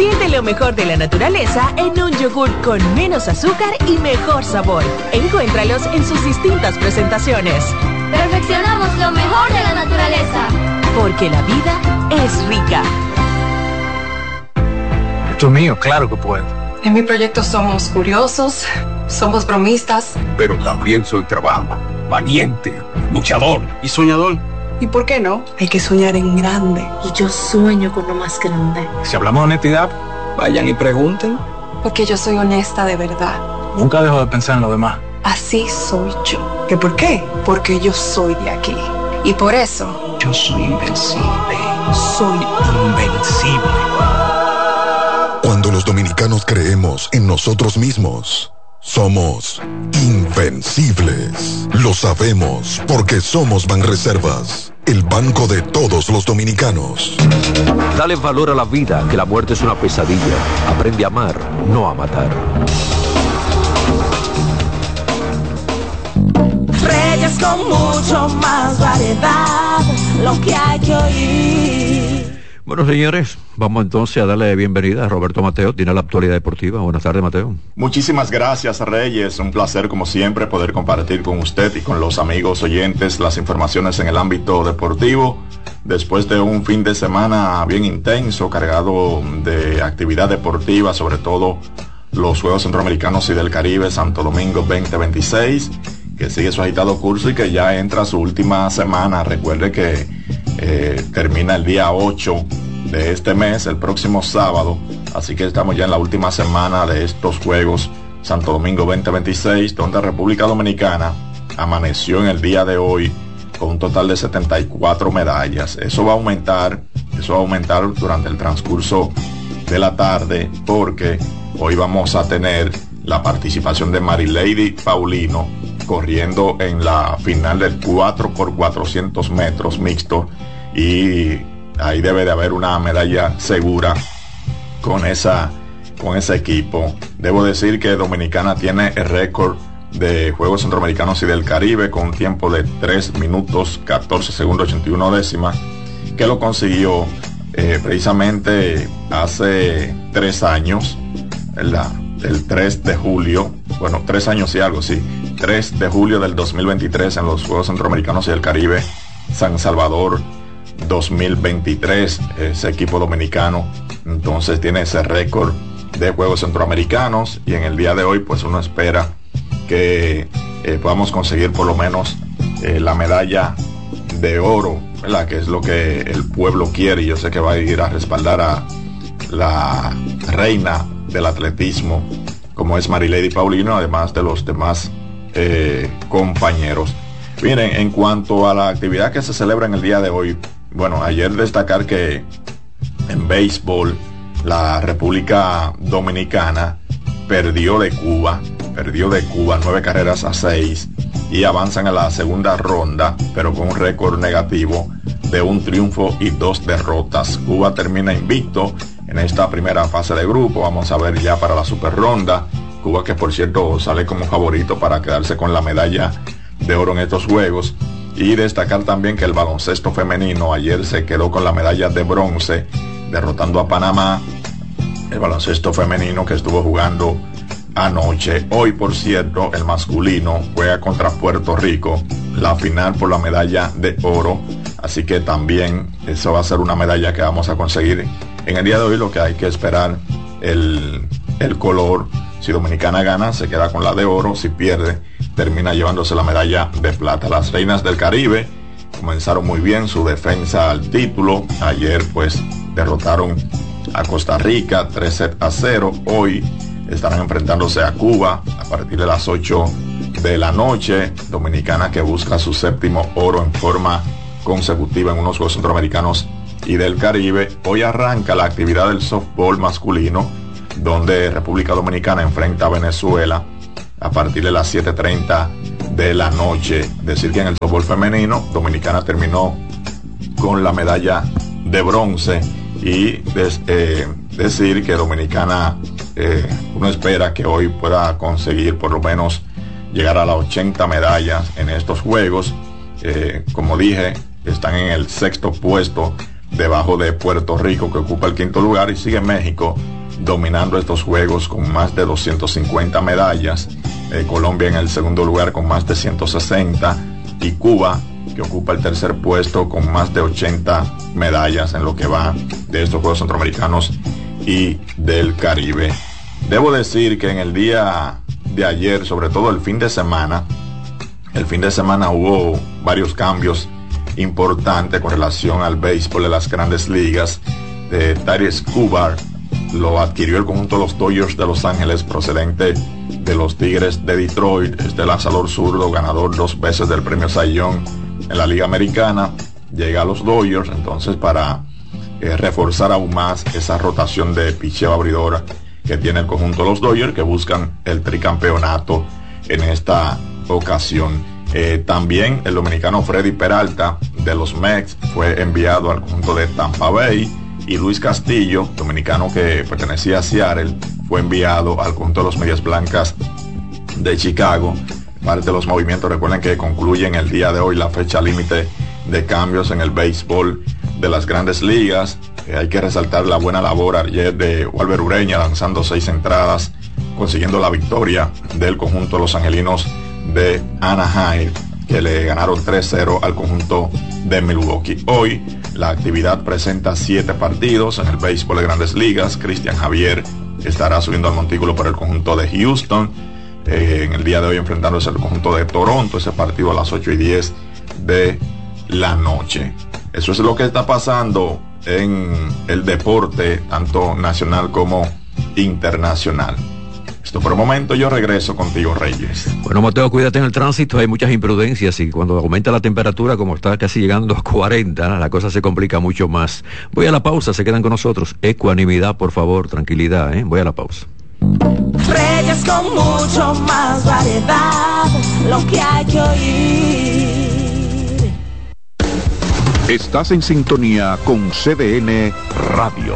Siente lo mejor de la naturaleza en un yogur con menos azúcar y mejor sabor. Encuéntralos en sus distintas presentaciones. Perfeccionamos lo mejor de la naturaleza. Porque la vida es rica. Esto es mío, claro que puedo. En mi proyecto somos curiosos, somos bromistas. Pero también soy trabajo, valiente, luchador y soñador. ¿Y por qué no? Hay que soñar en grande. Y yo sueño con lo más grande. Si hablamos de honestidad, vayan y pregunten. Porque yo soy honesta de verdad. Nunca dejo de pensar en lo demás. Así soy yo. ¿Qué por qué? Porque yo soy de aquí. Y por eso... yo soy invencible. Soy invencible. Cuando los dominicanos creemos en nosotros mismos, somos invencibles. Lo sabemos porque somos Banreservas, el banco de todos los dominicanos. Dale valor a la vida, que la muerte es una pesadilla. Aprende a amar, no a matar. Reyes con mucho más variedad, lo que hay que oír. Bueno, señores, vamos entonces a darle bienvenida a Roberto Mateo, tiene la actualidad deportiva. Buenas tardes, Mateo. Muchísimas gracias, Reyes. Un placer, como siempre, poder compartir con usted y con los amigos oyentes las informaciones en el ámbito deportivo. Después de un fin de semana bien intenso, cargado de actividad deportiva, sobre todo los Juegos Centroamericanos y del Caribe, Santo Domingo 2026, que sigue su agitado curso y que ya entra a su última semana. Recuerde que termina el día 8 de este mes, el próximo sábado, así que estamos ya en la última semana de estos Juegos Santo Domingo 2026, donde República Dominicana amaneció en el día de hoy con un total de 74 medallas. Eso va a aumentar durante el transcurso de la tarde, porque hoy vamos a tener la participación de Marilady Paulino corriendo en la final del 4x400 metros mixto, y ahí debe de haber una medalla segura con ese equipo. Debo decir que Dominicana tiene el récord de Juegos Centroamericanos y del Caribe con un tiempo de 3 minutos 14 segundos 81 décimas, que lo consiguió precisamente hace 3 años, el 3 de julio, bueno, 3 años y algo, sí, 3 de julio del 2023 en los Juegos Centroamericanos y del Caribe, San Salvador 2023, ese equipo dominicano entonces tiene ese récord de Juegos Centroamericanos, y en el día de hoy pues uno espera que podamos conseguir por lo menos la medalla de oro, ¿verdad? Que es lo que el pueblo quiere, y yo sé que va a ir a respaldar a la reina del atletismo como es Marilady Paulino, además de los demás compañeros. Miren, en cuanto a la actividad que se celebra en el día de hoy, bueno, ayer destacar que en béisbol la República Dominicana perdió de Cuba 9-6 y avanzan a la segunda ronda, pero con un récord negativo de 1 triunfo y 2 derrotas. Cuba termina invicto en esta primera fase de grupo. Vamos a ver ya para la super ronda. Cuba, que por cierto sale como favorito para quedarse con la medalla de oro en estos juegos. Y destacar también que el baloncesto femenino ayer se quedó con la medalla de bronce, derrotando a Panamá. El baloncesto femenino que estuvo jugando anoche. Hoy, por cierto, el masculino juega contra Puerto Rico, la final por la medalla de oro. Así que también eso va a ser una medalla que vamos a conseguir en el día de hoy. Lo que hay que esperar el color. Si Dominicana gana, se queda con la de oro. Si pierde, termina llevándose la medalla de plata. Las reinas del Caribe comenzaron muy bien su defensa al título. Ayer pues derrotaron a Costa Rica 3-0. Hoy estarán enfrentándose a Cuba a partir de las 8 de la noche. Dominicana que busca su 7º oro en forma consecutiva en unos Juegos Centroamericanos y del Caribe. Hoy arranca la actividad del softball masculino, donde República Dominicana enfrenta a Venezuela a partir de las 7:30 de la noche. Decir que en el softball femenino, Dominicana terminó con la medalla de bronce, y decir que Dominicana, uno espera que hoy pueda conseguir por lo menos llegar a las 80 medallas en estos Juegos. Como dije, están en el 6º puesto debajo de Puerto Rico, que ocupa el 5º lugar, y sigue México dominando estos juegos con más de 250 medallas, Colombia en el 2º lugar con más de 160, y Cuba, que ocupa el 3er puesto con más de 80 medallas en lo que va de estos Juegos Centroamericanos y del Caribe. Debo decir que en el día de ayer, sobre todo el fin de semana hubo varios cambios importantes con relación al béisbol de las Grandes Ligas. Tyrese Escobar lo adquirió el conjunto de los Dodgers de Los Ángeles, procedente de los Tigres de Detroit. Este lanzador zurdo, ganador 2 veces del premio Cy Young en la Liga Americana, llega a los Dodgers entonces para reforzar aún más esa rotación de picheo abridor que tiene el conjunto de los Dodgers, que buscan el tricampeonato en esta ocasión. También el dominicano Freddy Peralta de los Mets fue enviado al conjunto de Tampa Bay, y Luis Castillo, dominicano que pertenecía a Seattle, fue enviado al conjunto de los Medias Blancas de Chicago. Parte de los movimientos, recuerden que concluyen el día de hoy la fecha límite de cambios en el béisbol de las Grandes Ligas. Hay que resaltar la buena labor ayer de Walber Ureña, lanzando 6 entradas, consiguiendo la victoria del conjunto de los angelinos de Anaheim, que le ganaron 3-0 al conjunto de Milwaukee. Hoy la actividad presenta 7 partidos en el béisbol de Grandes Ligas. Cristian Javier estará subiendo al montículo por el conjunto de Houston. En el día de hoy enfrentándose al conjunto de Toronto, ese partido a las 8:10 de la noche. Eso es lo que está pasando en el deporte, tanto nacional como internacional. Esto por un momento, yo regreso contigo, Reyes. Bueno, Mateo, cuídate en el tránsito, hay muchas imprudencias y cuando aumenta la temperatura, como está casi llegando a 40, la cosa se complica mucho más. Voy a la pausa, se quedan con nosotros. Ecuanimidad, por favor, tranquilidad, voy a la pausa. Reyes con mucho más variedad, lo que hay que oír. Estás en sintonía con CDN Radio.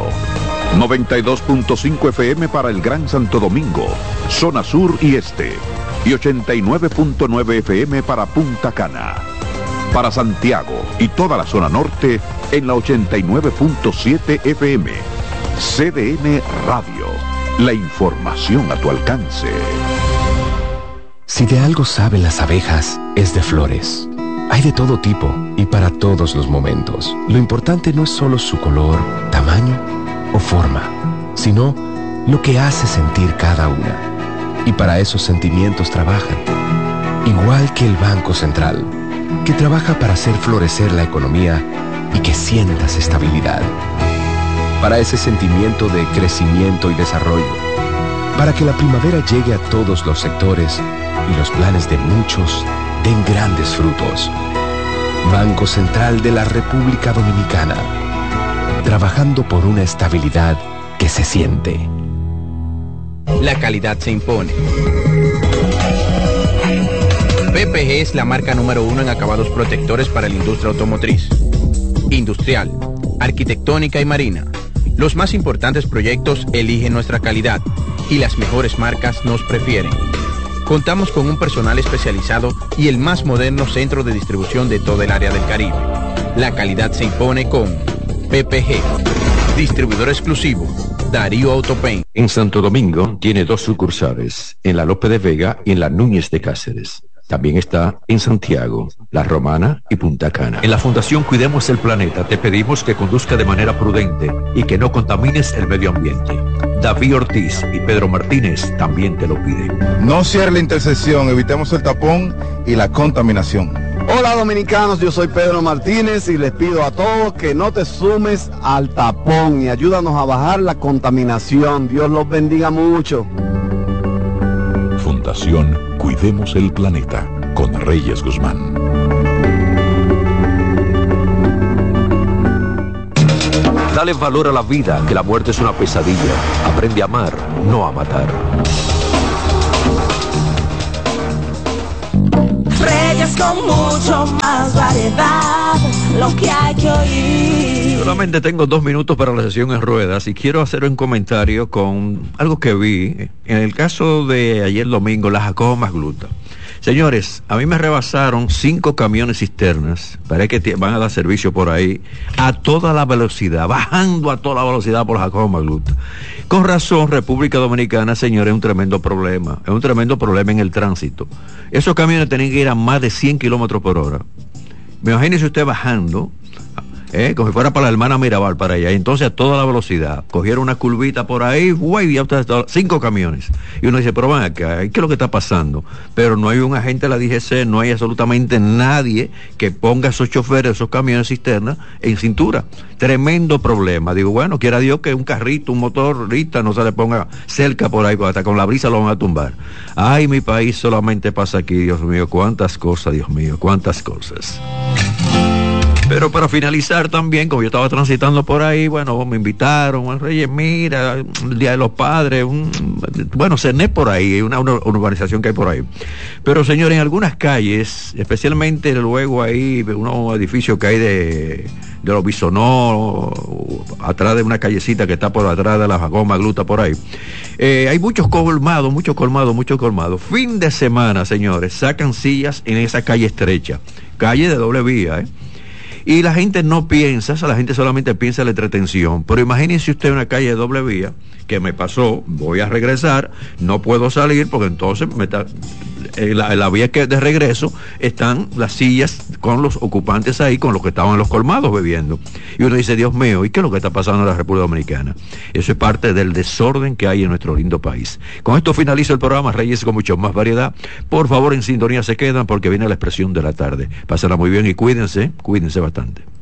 92.5 FM para el Gran Santo Domingo, zona sur y este, y 89.9 FM para Punta Cana. Para Santiago y toda la zona norte en la 89.7 FM. CDN Radio, la información a tu alcance. Si de algo saben las abejas, es de flores. Hay de todo tipo y para todos los momentos. Lo importante no es solo su color, tamaño o forma, sino lo que hace sentir cada una. Y para esos sentimientos trabajan. Igual que el Banco Central, que trabaja para hacer florecer la economía y que sientas estabilidad. Para ese sentimiento de crecimiento y desarrollo. Para que la primavera llegue a todos los sectores y los planes de muchos den grandes frutos. Banco Central de la República Dominicana. Trabajando por una estabilidad que se siente. La calidad se impone. PPG es la marca número 1 en acabados protectores para la industria automotriz, industrial, arquitectónica y marina. Los más importantes proyectos eligen nuestra calidad y las mejores marcas nos prefieren. Contamos con un personal especializado y el más moderno centro de distribución de todo el área del Caribe. La calidad se impone con PPG, distribuidor exclusivo, Darío Autopaint. En Santo Domingo tiene 2 sucursales, en la Lope de Vega y en la Núñez de Cáceres. También está en Santiago, La Romana y Punta Cana. En la Fundación Cuidemos el Planeta te pedimos que conduzca de manera prudente y que no contamines el medio ambiente. David Ortiz y Pedro Martínez también te lo piden. No cierre la intersección, evitemos el tapón y la contaminación. Hola dominicanos, yo soy Pedro Martínez y les pido a todos que no te sumes al tapón y ayúdanos a bajar la contaminación. Dios los bendiga mucho. Fundación Cuidemos el Planeta con Reyes Guzmán. Dale valor a la vida, que la muerte es una pesadilla. Aprende a amar, no a matar. Reyes con mucho más variedad, lo que hay que oír. Solamente tengo 2 minutos para la sesión en ruedas y quiero hacer un comentario con algo que vi. En el caso de ayer domingo, la Jacobo Magluta. Señores, a mí me rebasaron 5 camiones cisternas, parece que van a dar servicio por ahí, a toda la velocidad, bajando a toda la velocidad por Jacobo Magluta. Con razón, República Dominicana, señores, es un tremendo problema en el tránsito. Esos camiones tienen que ir a más de 100 kilómetros por hora. Imagínese usted bajando, como si fuera para la hermana Mirabal, para allá, y entonces a toda la velocidad, cogieron una curvita por ahí, güey, ya ustedes, 5 camiones, y uno dice, pero van acá, ¿qué es lo que está pasando? Pero no hay un agente de la DGC, no hay absolutamente nadie que ponga a esos choferes, esos camiones cisternas, en cintura. Tremendo problema. Digo, bueno, quiera Dios que un carrito, un motorista no se le ponga cerca por ahí, porque hasta con la brisa lo van a tumbar. Ay, mi país solamente pasa aquí, Dios mío, cuántas cosas, Dios mío, cuántas cosas. Pero para finalizar también, como yo estaba transitando por ahí, bueno, me invitaron, Reyes, mira, el Día de los Padres, cené por ahí, una urbanización que hay por ahí. Pero señores, en algunas calles, especialmente luego ahí, unos edificios que hay de los Bisonó, atrás de una callecita que está por atrás de la Jacobo Magluta por ahí, hay muchos colmados. Fin de semana, señores, sacan sillas en esa calle estrecha, calle de doble vía, y la gente no piensa, la gente solamente piensa en la entretención. Pero imagínense usted una calle de doble vía, que me pasó, voy a regresar, no puedo salir porque entonces la vía que de regreso están las sillas con los ocupantes ahí, con los que estaban en los colmados bebiendo. Y uno dice, Dios mío, ¿y qué es lo que está pasando en la República Dominicana? Eso es parte del desorden que hay en nuestro lindo país. Con esto finalizo el programa, Reyes con mucho más variedad. Por favor, en sintonía se quedan porque viene la expresión de la tarde. Pásenla muy bien y cuídense bastante.